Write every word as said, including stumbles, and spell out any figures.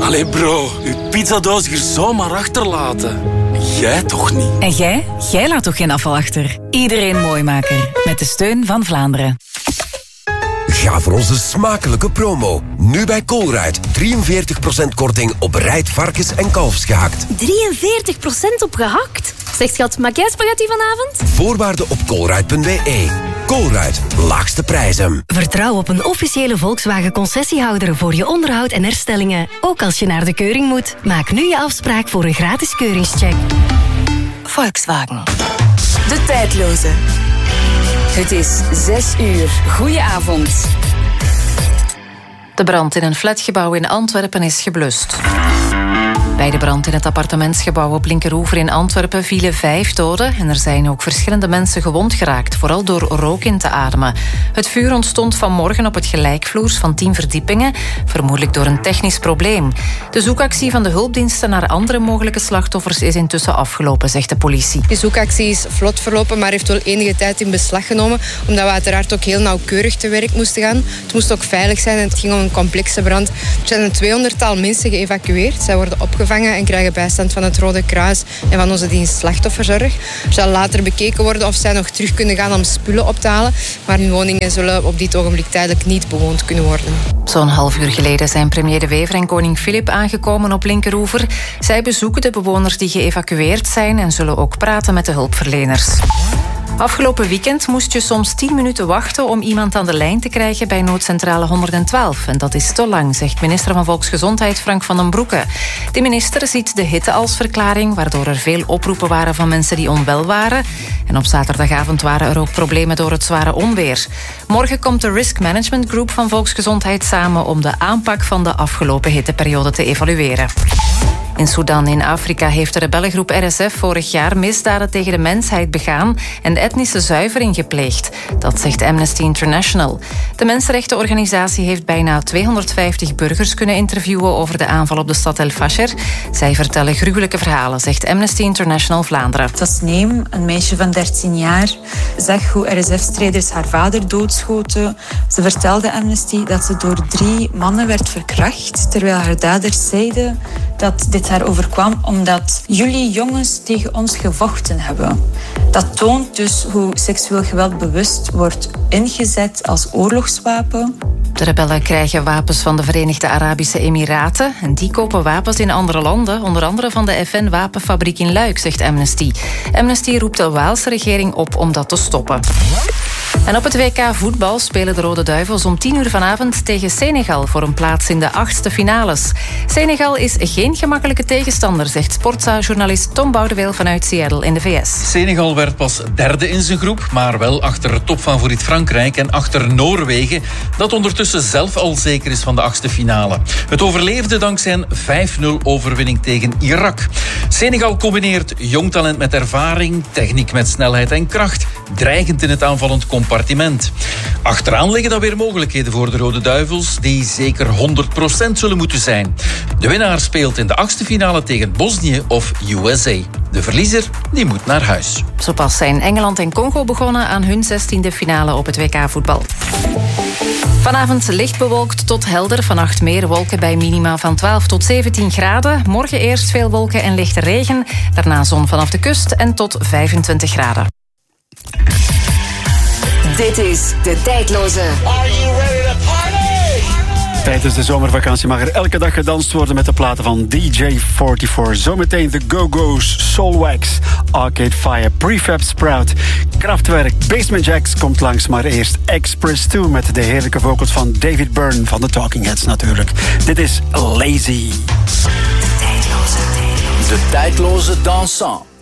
Allee bro, uw pizzadoos hier zomaar achterlaten. Jij toch niet? En jij? Jij laat toch geen afval achter? Iedereen Mooimaker. Met de steun van Vlaanderen. Ga voor onze smakelijke promo. Nu bij Colruyt. drieënveertig procent korting op rijt, varkens en kalfsgehakt. drieënveertig procent op gehakt? Zeg schat, maak jij spaghetti vanavond? Voorwaarden op colruyt punt b e. Colruyt, laagste prijzen. Vertrouw op een officiële Volkswagen concessiehouder voor je onderhoud en herstellingen. Ook als je naar de keuring moet. Maak nu je afspraak voor een gratis keuringscheck. Volkswagen. De tijdloze. Het is zes uur. Goedenavond. De brand in een flatgebouw in Antwerpen is geblust. Bij de brand in het appartementsgebouw op Linkeroever in Antwerpen vielen vijf doden en er zijn ook verschillende mensen gewond geraakt, vooral door rook in te ademen. Het vuur ontstond vanmorgen op het gelijkvloers van tien verdiepingen, vermoedelijk door een technisch probleem. De zoekactie van de hulpdiensten naar andere mogelijke slachtoffers is intussen afgelopen, zegt de politie. De zoekactie is vlot verlopen, maar heeft wel enige tijd in beslag genomen, omdat we uiteraard ook heel nauwkeurig te werk moesten gaan. Het moest ook veilig zijn en het ging om een complexe brand. Er zijn een tweehonderdtal mensen geëvacueerd. Zij worden opgevangen en krijgen bijstand van het Rode Kruis en van onze dienst slachtofferzorg. Er zal later bekeken worden of zij nog terug kunnen gaan om spullen op te halen, maar hun woningen zullen op dit ogenblik tijdelijk niet bewoond kunnen worden. Zo'n half uur geleden zijn premier De Wever en koning Filip aangekomen op Linkeroever. Zij bezoeken de bewoners die geëvacueerd zijn en zullen ook praten met de hulpverleners. Afgelopen weekend moest je soms tien minuten wachten om iemand aan de lijn te krijgen bij noodcentrale honderdtwaalf. En dat is te lang, zegt minister van Volksgezondheid Frank van den Broeke. De minister ziet de hitte als verklaring, waardoor er veel oproepen waren van mensen die onwel waren. En op zaterdagavond waren er ook problemen door het zware onweer. Morgen komt de Risk Management Group van Volksgezondheid samen om de aanpak van de afgelopen hitteperiode te evalueren. In Sudan in Afrika heeft de rebellengroep R S F vorig jaar misdaden tegen de mensheid begaan en etnische zuivering gepleegd. Dat zegt Amnesty International. De mensenrechtenorganisatie heeft bijna tweehonderdvijftig burgers kunnen interviewen over de aanval op de stad El Fasher. Zij vertellen gruwelijke verhalen, zegt Amnesty International Vlaanderen. Tasneem, een meisje van dertien jaar, zag hoe R S F-strijders haar vader doodschoten. Ze vertelde Amnesty dat ze door drie mannen werd verkracht, terwijl haar daders zeiden dat dit haar overkwam omdat jullie jongens tegen ons gevochten hebben. Dat toont dus hoe seksueel geweld bewust wordt ingezet als oorlogswapen. De rebellen krijgen wapens van de Verenigde Arabische Emiraten en die kopen wapens in andere landen, onder andere van de F N-wapenfabriek in Luik, zegt Amnesty. Amnesty roept de Waalse regering op om dat te stoppen. En op het W K voetbal spelen de Rode Duivels om tien uur vanavond tegen Senegal voor een plaats in de achtste finales. Senegal is geen gemakkelijke tegenstander, zegt Sportza-journalist Tom Boudeweel vanuit Seattle in de V S. Senegal werd pas derde in zijn groep, maar wel achter topfavoriet Frankrijk en achter Noorwegen, dat ondertussen zelf al zeker is van de achtste finale. Het overleefde dankzij een vijf nul overwinning tegen Irak. Senegal combineert jong talent met ervaring, techniek met snelheid en kracht, dreigend in het aanvallend compartiment. Achteraan liggen dan weer mogelijkheden voor de Rode Duivels, die zeker honderd procent zullen moeten zijn. De winnaar speelt in de achtste finale tegen Bosnië of U S A. De verliezer die moet naar huis. Zo pas zijn Engeland en Congo begonnen aan hun zestiende finale op het W K voetbal. Vanavond licht bewolkt tot helder. Vannacht meer wolken bij minima van twaalf tot zeventien graden. Morgen eerst veel wolken en lichte regen. Daarna zon vanaf de kust en tot vijfentwintig graden. Dit is De Tijdloze. Are you ready to party? Tijdens de zomervakantie mag er elke dag gedanst worden met de platen van D J vierenveertig. Zometeen The Go-Go's, Soulwax, Arcade Fire, Prefab Sprout, Kraftwerk, Basement Jaxx komt langs. Maar eerst Express twee met de heerlijke vocals van David Byrne van de Talking Heads natuurlijk. Dit is Lazy. De Tijdloze. De Tijdloze dansant.